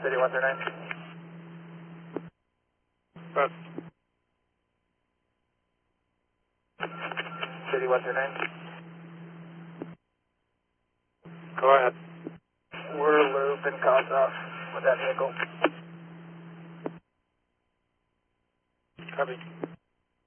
City 139. Bus. City 139. Go ahead. We're loop and cause off with that vehicle. Copy.